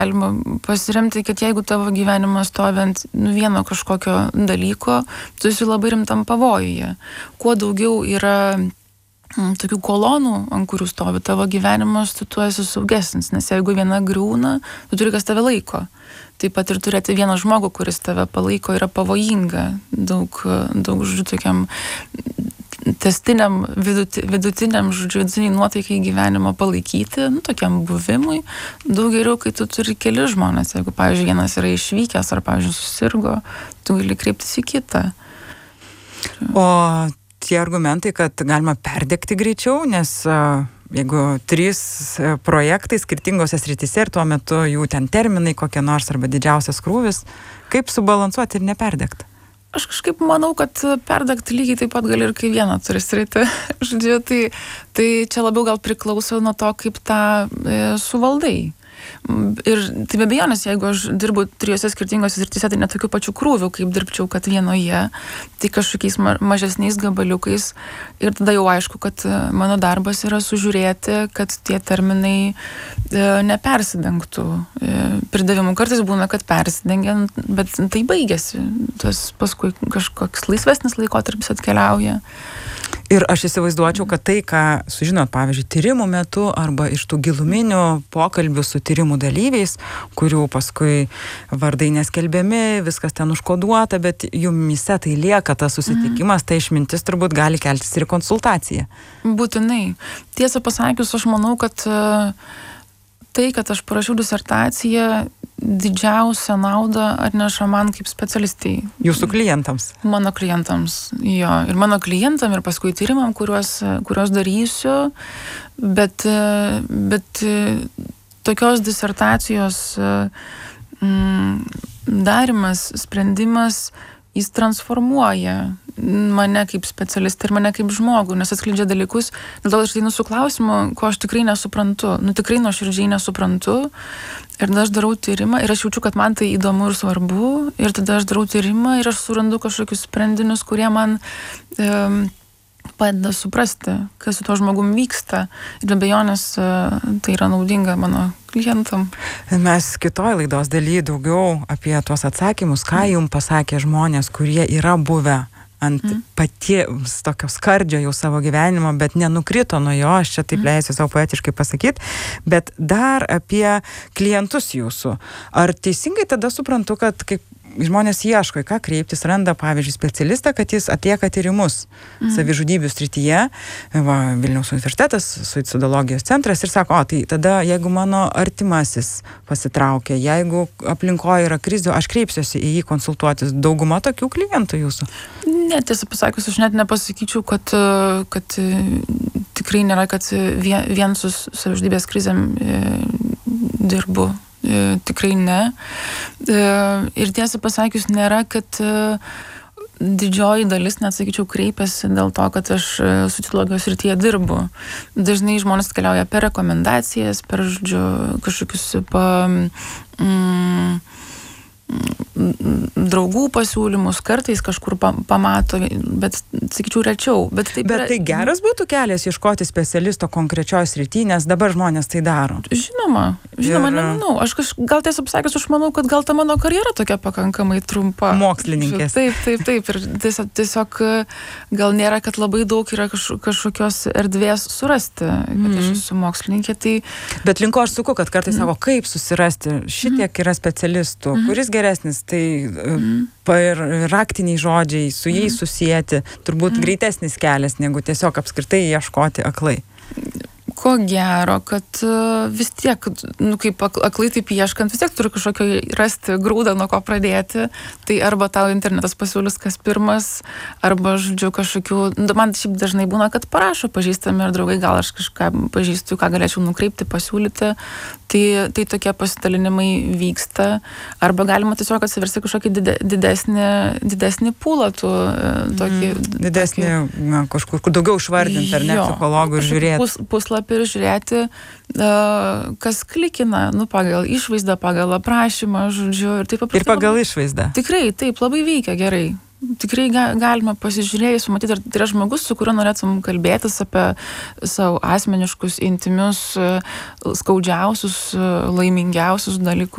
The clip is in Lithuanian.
galima pasiremti, kad jeigu tavo gyvenimas stovi ant vieno kažkokio dalyko, tu esi labai rimtam pavojuje. Kuo daugiau yra tokių kolonų, ant kurių stovi tavo gyvenimas, tu esi saugesnis, nes jeigu viena griūna, tu turi kas tave laiko. Taip pat ir turėti vieną žmogų, kuris tave palaiko, yra pavojinga. Daug žodžiu, tokiam testiniam, vidutiniam, žodžiu, vidutiniai nuotaikai gyvenimo palaikyti, tokiam buvimui. Daug geriau, kai tu turi keli žmonės. Jeigu, pavyzdžiui, vienas yra išvykęs ar, pavyzdžiui, susirgo, tu gali kreiptis į kitą. O tie argumentai, kad galima perdegti greičiau, nes jeigu 3 projektai skirtingose srityse ir tuo metu jų ten terminai kokie nors arba didžiausias krūvis, kaip subalansuoti ir neperdegti? Aš kažkaip manau, kad perdegti lygiai taip pat gali ir kai vieną turi sritį. Žodžiu, tai čia labiau gal priklauso nuo to, kaip tą suvaldai. Ir tai be abejonės, jeigu aš dirbu 3 skirtingose srityse, tai netokių pačių krūvių, kaip dirbčiau, kad vienoje, tai kažkokiais mažesniais gabaliukais. Ir tada jau aišku, kad mano darbas yra sužiūrėti, kad tie terminai nepersidengtų. Pridavimų kartais būna, kad persidengia, bet tai baigėsi. Tas paskui kažkoks laisvesnis laikotarpis atkeliauja. Ir aš įsivaizduočiau, kad tai, ką sužinot, pavyzdžiui, tyrimų metu arba iš tų giluminių pokalbių su tyrimų dalyviais, kurių paskui vardai neskelbiami, viskas ten užkoduota, bet jumyse tai lieka tas susitikimas, tai išmintis turbūt gali keltis ir konsultacija. Būtinai. Tiesą pasakius, aš manau, kad tai, kad aš parašiau disertaciją, didžiausią naudą atneša man kaip specialistai. Jūsų klientams? Mano klientams, jo. Ir mano klientam, ir paskui tyrimam, kuriuos darysiu, bet tokios disertacijos darimas, sprendimas, jis transformuoja mane kaip specialistą ir mane kaip žmogų, nes atskleidžia dalykus, dėl to aš ateinu su klausimu, ko aš tikrai nesuprantu, tikrai nuoširdžiai nesuprantu, ir tada aš darau tyrimą ir aš jaučiu, kad man tai įdomu ir svarbu, ir tada aš darau tyrimą ir aš surandu kažkokius sprendinius, kurie man padeda suprasti, kas su to žmogum vyksta, ir be abejonės tai yra naudinga mano klientam. Mes kitoj laidos dalyje daugiau apie tuos atsakymus, ką jums pasakė žmonės, kurie yra buvę ant paties tokio skardžio jau savo gyvenimo, bet nenukrito nuo jo, aš čia taip leisiu savo poetiškai pasakyti, bet dar apie klientus jūsų. Ar teisingai tada suprantu, kad kaip žmonės ieško, į ką kreiptis, randa, pavyzdžiui, specialistą, kad jis atlieka tyrimus savižudybių srityje, Vilniaus universitetas, suicidologijos centras, ir sako, tai tada, jeigu mano artimasis pasitraukia, jeigu aplinkoje yra krizių, aš kreipsiuosi į jį konsultuotis. Dauguma tokių klientų jūsų? Ne, tiesą pasakius, aš net nepasakyčiau, kad tikrai nėra, kad vien su savižudybės krizėm dirbu. Tikrai ne. Ir tiesą pasakius, nėra, kad didžioji dalis, net sakyčiau, kreipiasi dėl to, kad aš suicidologijos srityje dirbu. Dažnai žmonės keliauja per rekomendacijas, per, žodžiu, kažkokius draugų pasiūlymus, kartais kažkur pamato, bet, sakyčiau, rečiau. Bet tai geras būtų kelias ieškoti specialisto konkrečioj srity, nes dabar žmonės tai daro. Žinoma, nemanau. Aš gal tiesą pasakius, aš manau, kad gal ta mano karjera tokia pakankamai trumpa. Mokslininkės. Taip. Ir tiesiog gal nėra, kad labai daug yra kažkokios erdvės surasti, kad aš esu mokslininkė. Tai... Bet linko aš suku, kad kartais sako, kaip susirasti, šitiek yra specialistų, kuris geresnis, tai raktiniai žodžiai, su jais susijęti, turbūt greitesnis kelias, negu tiesiog apskritai ieškoti aklai. Ko gero, kad vis tiek, kaip aklai taip ieškant, vis tiek turi kažkokio rasti grūdą, nuo ko pradėti. Tai arba tau internetas pasiūlys kas pirmas, arba, žodžiu, kažkokių... Man šiaip dažnai būna, kad parašo pažįstami ir draugai, gal aš kažką pažįstu, ką galėčiau nukreipti, pasiūlyti. Tai tokie pasidalinimai vyksta. Arba galima tiesiog atsiversti kažkokį didesnį pūlą tų tokį... Didesnį, kažkur daugiau išvardinti, ar ne, psichologų ir žiūrėti. Puslapį ir žiūrėti, kas klikina, pagal išvaizdą, pagal aprašymą, žodžiu. Ir pagal išvaizdą. Tikrai, taip, labai veikia gerai. Tikrai galima pasižiūrėjus, matyti, ar tai yra žmogus, su kuriuo norėtum kalbėtis apie savo asmeniškus, intimius, skaudžiausius, laimingiausius dalykus.